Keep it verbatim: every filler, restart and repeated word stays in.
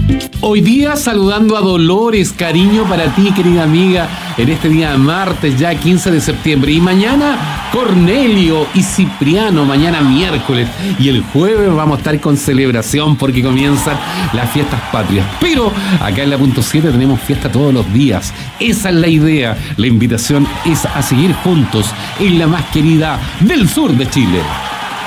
Hoy día saludando a Dolores, cariño para ti, querida amiga, en este día martes, ya quince de septiembre. Y mañana Cornelio y Cipriano, mañana miércoles. Y el jueves vamos a estar con celebración porque comienzan las fiestas patrias. Pero acá en la punto siete tenemos fiesta todos los días. Esa es la idea. La invitación es a seguir juntos en la más querida del sur de Chile.